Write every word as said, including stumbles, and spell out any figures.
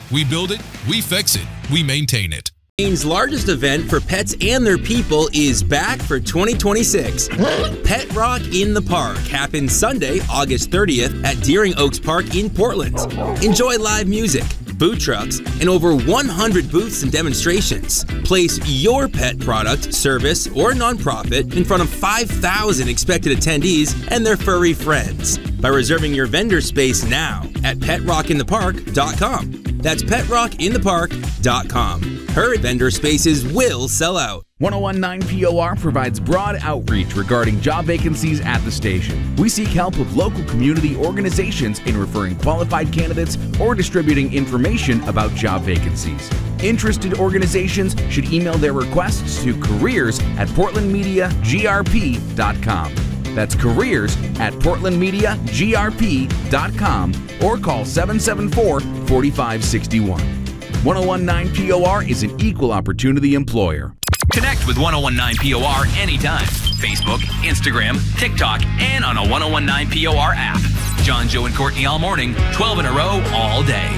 We build it, we fix it, we maintain it. Maine's largest event for pets and their people is back for twenty twenty-six. Pet Rock in the Park happens Sunday, August thirtieth at Deering Oaks Park in Portland. Enjoy live music, food trucks, and over one hundred booths and demonstrations. Place your pet product, service, or nonprofit in front of five thousand expected attendees and their furry friends by reserving your vendor space now at pet rock in the park dot com. That's pet rock in the park dot com. Hurry, vendor spaces will sell out. one oh one point nine P O R provides broad outreach regarding job vacancies at the station. We seek help with local community organizations in referring qualified candidates or distributing information about job vacancies. Interested organizations should email their requests to careers at portland media g r p dot com. That's careers at portland media g r p dot com or call seven seven four, four five six one. one oh one point nine P O R is an equal opportunity employer. Connect with one oh one point nine P O R anytime. Facebook, Instagram, TikTok, and on a one oh one point nine P O R app. John, Joe, and Courtney all morning, twelve in a row all day.